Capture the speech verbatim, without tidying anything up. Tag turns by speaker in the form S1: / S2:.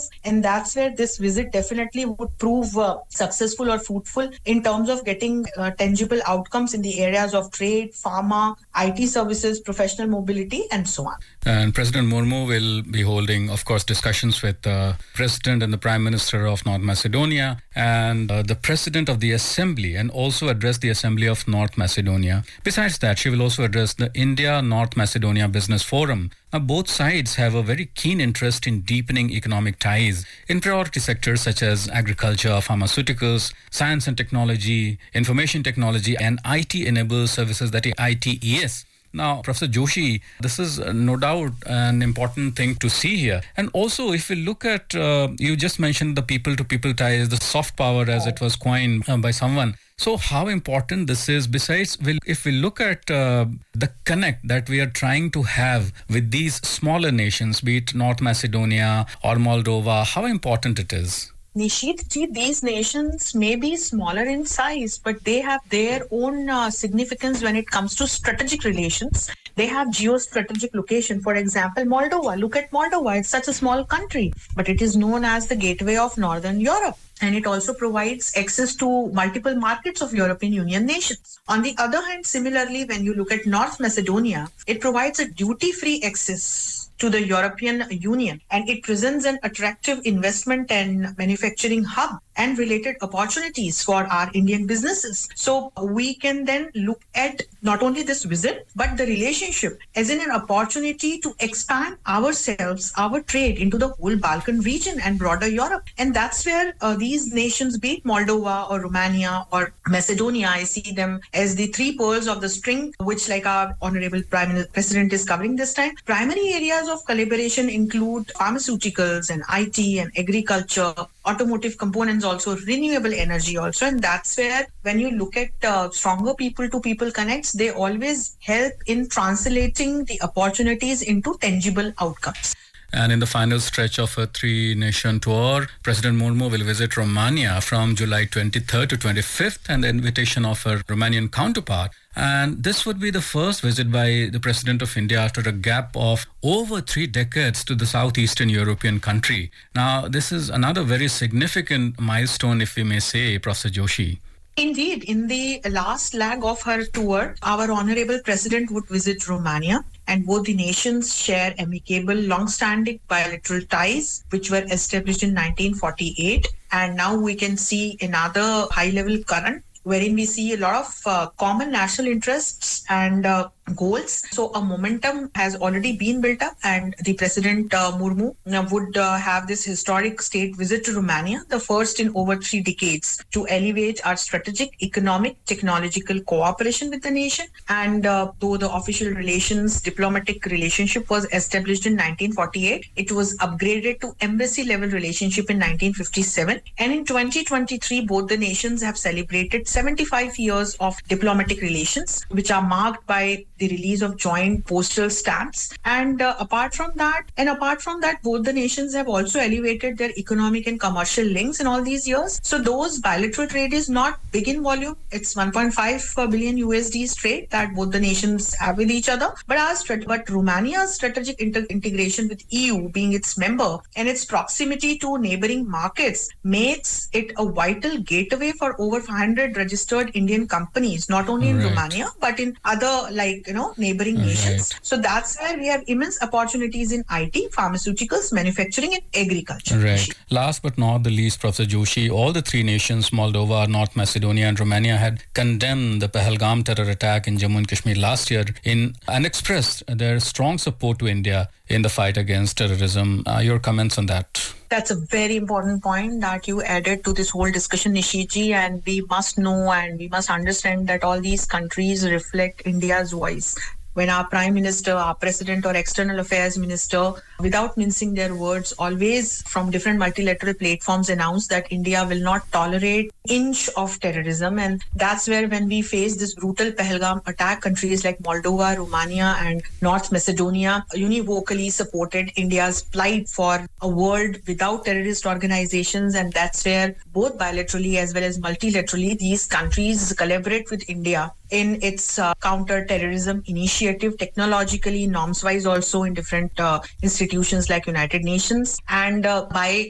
S1: And that's where this visit definitely would prove uh, successful or fruitful in terms of getting uh, tangible outcomes in the areas of trade, pharma, I T services, professional mobility, and so on.
S2: And President Murmu will be holding, of course, discussions with the President and the Prime Minister of North Macedonia and uh, the President of the Assembly, and also address the Assembly of North Macedonia. Besides that, she will also address the India-North Macedonia Business Forum. Now, both sides have a very keen interest in deepening economic ties in priority sectors such as agriculture, pharmaceuticals, science and technology, information technology, and I T-enabled services, that is I T E S. Now, Professor Joshi, this is uh, no doubt an important thing to see here. And also, if we look at, uh, you just mentioned the people-to-people ties, the soft power as it was coined uh, by someone. So how important this is, besides, we'll, if we look at uh, the connect that we are trying to have with these smaller nations, be it North Macedonia or Moldova, how important it is?
S1: Nishit, these nations may be smaller in size, but they have their own uh, significance when it comes to strategic relations. They have geostrategic location. For example, Moldova. Look at Moldova. It's such a small country, but it is known as the gateway of Northern Europe. And it also provides access to multiple markets of European Union nations. On the other hand, similarly, when you look at North Macedonia, it provides a duty-free access to the European Union, and it presents an attractive investment and manufacturing hub and related opportunities for our Indian businesses. So we can then look at not only this visit, but the relationship as in an opportunity to expand ourselves, our trade into the whole Balkan region and broader Europe. And that's where uh, these nations, be it Moldova or Romania or Macedonia, I see them as the three pearls of the string, which, like our Honorable Prime President is covering this time. Primary areas of collaboration include pharmaceuticals and I T and agriculture, automotive components also, renewable energy also. And that's where when you look at uh, stronger people-to-people connects, they always help in translating the opportunities into tangible outcomes.
S2: And in the final stretch of a three-nation tour, President Murmu will visit Romania from July twenty-third to twenty-fifth, and the invitation of her Romanian counterpart. And this would be the first visit by the President of India after a gap of over three decades to the southeastern European country. Now, this is another very significant milestone, if we may say, Professor Joshi.
S1: Indeed, in the last leg of her tour, our Honorable President would visit Romania, and both the nations share amicable, long-standing bilateral ties, which were established in nineteen forty-eight. And now we can see another high-level current, wherein we see a lot of uh, common national interests and uh, goals. So a momentum has already been built up, and the President uh, Murmu uh, would uh, have this historic state visit to Romania, the first in over three decades, to elevate our strategic, economic, technological cooperation with the nation. And uh, though the official relations, diplomatic relationship was established in nineteen forty-eight, it was upgraded to embassy-level relationship in nineteen fifty-seven. And in twenty twenty-three, both the nations have celebrated seventy-five years of diplomatic relations, which are marked by the release of joint postal stamps. And uh, apart from that, and apart from that, both the nations have also elevated their economic and commercial links in all these years. So those bilateral trade is not big in volume. It's one point five billion U S D's trade that both the nations have with each other. But our strat- but Romania's strategic inter- integration with E U, being its member, and its proximity to neighboring markets makes it a vital gateway for over five hundred registered Indian companies, not only in
S2: Right.
S1: Romania, but in other, like, you know, neighboring
S2: Right.
S1: nations. So that's where we have immense opportunities in I T, pharmaceuticals, manufacturing, and agriculture.
S2: Right. Last but not the least, Professor Joshi, all the three nations, Moldova, North Macedonia, and Romania, had condemned the Pahalgam terror attack in Jammu and Kashmir last year in and expressed their strong support to India in the fight against terrorism. Uh, your comments on that?
S1: That's a very important point that you added to this whole discussion, Nishiji, and we must know and we must understand that all these countries reflect India's voice. When our Prime Minister, our President or External Affairs Minister, without mincing their words, always from different multilateral platforms announce that India will not tolerate inch of terrorism. And that's where when we face this brutal Pahalgam attack, countries like Moldova, Romania and North Macedonia univocally supported India's plight for a world without terrorist organizations. And that's where both bilaterally as well as multilaterally, these countries collaborate with India in its uh, counter-terrorism initiative, technologically, norms-wise also in different uh, institutions like United Nations. And uh, by